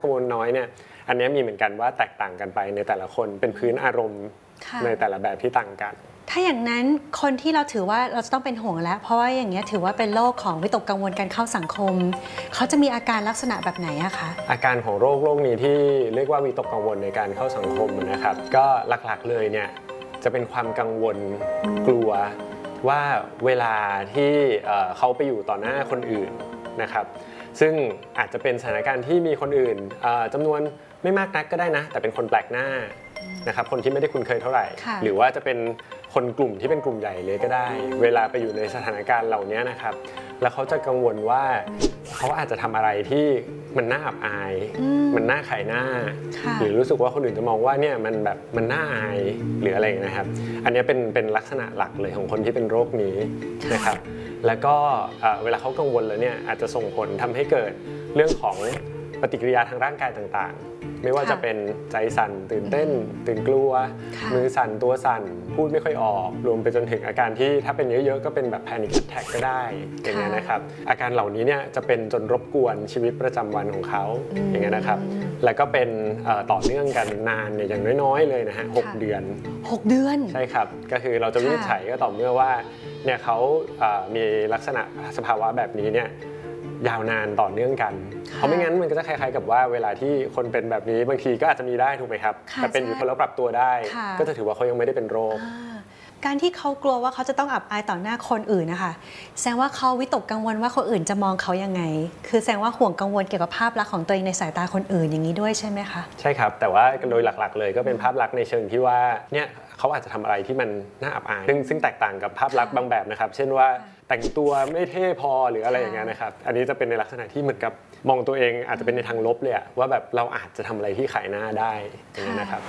กังวลน้อยเนี่ยอันนี้มีเหมือนกันว่าแตกต่างกันไปในแต่ละคนเป็นพื้นอารมณ์ในแต่ละแบบที่ต่างกันถ้าอย่างนั้นคนที่เราถือว่าเราจะต้องเป็นห่วงแล้วเพราะว่าอย่างเงี้ยถือว่าเป็นโรคของวิตกกังวลการเข้าสังคมเขาจะมีอาการลักษณะแบบไหนอะคะอาการของโรคนี้ที่เรียกว่าวิตกกังวลในการเข้าสังคมนะครับก็หลักๆเลยเนี่ยจะเป็นความกังวลกลัวว่าเวลาที่เขาไปอยู่ต่อหน้าคนอื่นนะครับซึ่งอาจจะเป็นสถานการณ์ที่มีคนอื่นจำนวนไม่มากนักก็ได้นะแต่เป็นคนแปลกหน้านะครับคนที่ไม่ได้คุ้นเคยเท่าไหร่หรือว่าจะเป็นคนกลุ่มที่เป็นกลุ่มใหญ่เลยก็ได้เวลาไปอยู่ในสถานการณ์เหล่านี้นะครับแล้วเขาจะกังวลว่าเขาอาจจะทำอะไรที่มันน่าอับอายมันน่าขายหน้าหรือรู้สึกว่าคนอื่นจะมองว่าเนี่ยมันน่าอายหรืออะไรนะครับอันนี้เป็นลักษณะหลักเลยของคนที่เป็นโรคนี้นะครับแล้วก็เวลาเขากังวลแล้วเนี่ยอาจจะส่งผลทำให้เกิดเรื่องของปฏิกิริยาทางร่างกายต่างๆไม่ว่าจะเป็นใจสั่นตื่นเต้นตื่นกลัวมือสั่นตัวสั่นพูดไม่ค่อยออกรวมไปจนถึงอาการที่ถ้าเป็นเยอะๆก็เป็นแบบ panic attack ก็ได้อย่างเงี้ยนะครับอาการเหล่านี้เนี่ยจะเป็นจนรบกวนชีวิตประจำวันของเขาอย่างเงี้ยนะครับแล้วก็เป็นต่อเนื่องกันนานเนี่ยอย่างน้อยๆเลยนะฮะ6 เดือน 6 เดือนใช่ครับก็คือเราจะวินิจฉัยก็ต่อเมื่อว่าเนี่ยเขามีลักษณะสภาวะแบบนี้เนี่ยยาวนานต่อเนื่องกันเพราะไม่งั้นมันก็จะคล้ายๆกับว่าเวลาที่คนเป็นแบบนี้บางทีก็อาจจะมีได้ถูกไหมครับแต่เป็นอยู่คนแล้วปรับตัวได้ก็จะถือว่าเขายังไม่ได้เป็นโรคการที่เขากลัวว่าเขาจะต้องอับอายต่อหน้าคนอื่นนะคะแสดงว่าเขาวิตกกังวลว่าคนอื่นจะมองเขายังไงคือแสดงว่าห่วงกังวลเกี่ยวกับภาพลักษณ์ของตัวเองในสายตาคนอื่นอย่างนี้ด้วยใช่ไหมคะใช่ครับแต่ว่าโดยหลักๆเลยก็เป็นภาพลักษณ์ในเชิงที่ว่าเนี่ยเขาอาจจะทำอะไรที่มันน่าอับอายซึ่งแตกต่างกับภาพลักษณ์บางแบบนะครับเช่นว่าแต่งตัวไม่เท่พอหรืออะไรอย่างเงี้ยนะครับอันนี้จะเป็นในลักษณะที่เหมือนกับมองตัวเองอาจจะเป็นในทางลบเลยว่าแบบเราอาจจะทำอะไรที่ขายหน้าได้อย่างเงี้ยนะครับ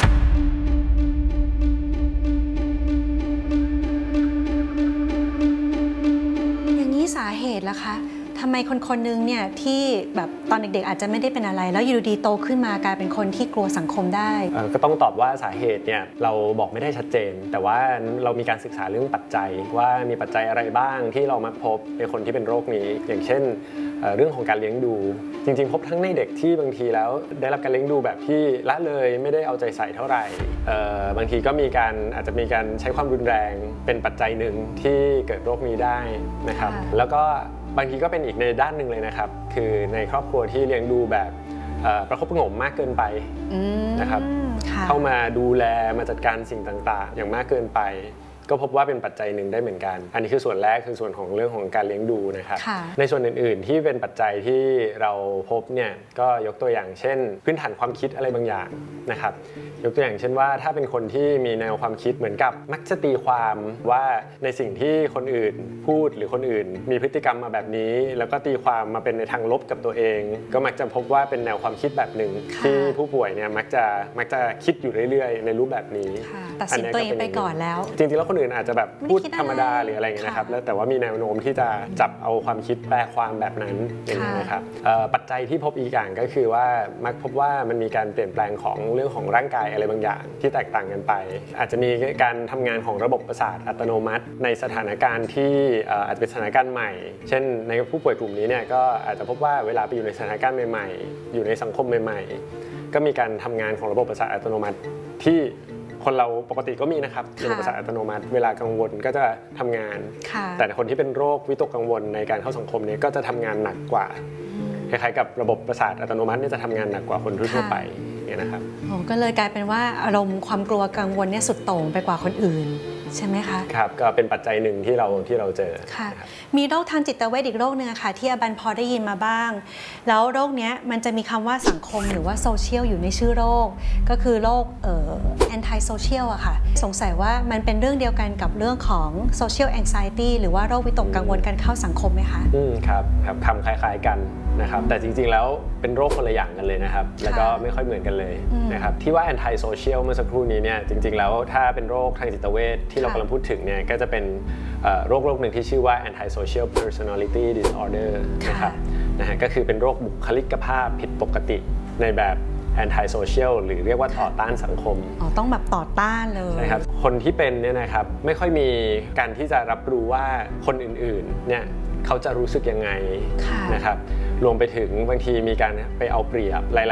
สาเหตุล่ะคะทำไมคนนึงเนี่ยที่แบบตอนเด็กๆอาจจะไม่ได้เป็นอะไรแล้วอยู่ดีโตขึ้นมากลายเป็นคนที่กลัวสังคมได้ก็ต้องตอบว่าสาเหตุเนี่ยเราบอกไม่ได้ชัดเจนแต่ว่าเรามีการศึกษาเรื่องปัจจัยว่ามีปัจจัยอะไรบ้างที่เรามักพบในคนที่เป็นโรคนี้อย่างเช่นเรื่องของการเลี้ยงดูจริงๆพบทั้งในเด็กที่บางทีแล้วได้รับการเลี้ยงดูแบบที่ละเลยไม่ได้เอาใจใส่เท่าไหร่บางทีก็อาจจะมีการใช้ความรุนแรงเป็นปัจจัยหนึ่งที่เกิดโรคนี้ได้นะครับแล้วก็บางทีก็เป็นอีกในด้านหนึ่งเลยนะครับคือในครอบครัวที่เลี้ยงดูแบบประคบประหงมมากเกินไปนะครับเข้ามาดูแลมาจัดการสิ่งต่างๆอย่างมากเกินไปก็พบว่าเป็นปัจจัยหนึ่งได้เหมือนกันอันนี้คือส่วนแรกคือส่วนของเรื่องของการเลี้ยงดูนะครับในส่วนอื่นๆที่เป็นปัจจัยที่เราพบเนี่ยก็ยกตัวอย่างเช่นพื้นฐานความคิดอะไรบางอย่างนะครับยกตัวอย่างเช่นว่าถ้าเป็นคนที่มีแนวความคิดเหมือนกับมักจะตีความว่าในสิ่งที่คนอื่นพูดหรือคนอื่นมีพฤติกรรมมาแบบนี้แล้วก็ตีความมาเป็นในทางลบกับตัวเองก็มักจะพบว่าเป็นแนวความคิดแบบหนึ่งที่ผู้ป่วยเนี่ยมักจะคิดอยู่เรื่อยๆในรูปแบบนี้ตัดสินตัวเองไปก่อนแล้วจริงๆแล้วคนอื่นอาจจะแบบพูดธรรมดาหรืออะไรอย่างเงี้ยนะครับแล้วแต่ว่ามีแนวโน้มที่จะจับเอาความคิดแปลความแบบนั้นอย่างนี้นะครับปัจจัยที่พบอีกอย่างก็คือว่ามักพบว่ามันมีการเปลี่ยนแปลงของเรื่องของร่างกายอะไรบางอย่างที่แตกต่างกันไปอาจจะมีการทำงานของระบบประสาทอัตโนมัติในสถานการณ์ที่อาจจะเป็นสถานการณ์ใหม่เช่นในผู้ป่วยกลุ่มนี้เนี่ยก็อาจจะพบว่าเวลาไปอยู่ในสถานการณ์ใหม่ๆอยู่ในสังคมใหม่ๆก็มีการทำงานของระบบประสาทอัตโนมัติที่คนเราปกติก็มีนะครับระบบประสาทอัตโนมัติเวลากังวลก็จะทำงานแต่คนที่เป็นโรควิตกกังวลในการเข้าสังคมนี้ก็จะทำงานหนักกว่าคล้ายๆกับระบบประสาทอัตโนมัติเนี่ยจะทำงานหนักกว่าคนทั่วไปเนี่ยนะครับก็เลยกลายเป็นว่าอารมณ์ความกลัวกังวลเนี่ยสุดโต่งไปกว่าคนอื่นใช่ไหมคะครับก็เป็นปัจจัยหนึ่งที่เราเจอค่ะมีโรคทางจิตเวชอีกโรคนึงค่ะที่อบันพอได้ยินมาบ้างแล้วโรคนี้มันจะมีคำว่าสังคมหรือว่าโซเชียลอยู่ในชื่อโรคก็คือโรคanti social อะค่ะสงสัยว่ามันเป็นเรื่องเดียวกันกับเรื่องของ social anxiety หรือว่าโรควิตกกังวลการเข้าสังคมไหมคะครับคำคล้ายๆกันนะครับแต่จริงๆแล้วเป็นโรคคนละอย่างกันเลยนะครับแล้วก็ไม่ค่อยเหมือนกันเลยนะครับที่ว่า anti social เมื่อสักครู่นี้เนี่ยจริงๆแล้วถ้าเป็นโรคทางจิตเวชที่เรากำลังพูดถึงเนี่ยก็จะเป็นโรคหนึ่งที่ชื่อว่า anti social personality disorder นะครับก็คือเป็นโรคบุคลิกภาพผิดปกติในแบบ anti social หรือเรียกว่าต่อต้านสังคมต้องแบบต่อต้านเลยใช่ครับคนที่เป็นเนี่ยนะครับไม่ค่อยมีการที่จะรับรู้ว่าคนอื่นๆเนี่ยเขาจะรู้สึกยังไงนะครับรวมไปถึงบางทีมีการไปเอาเปรียบห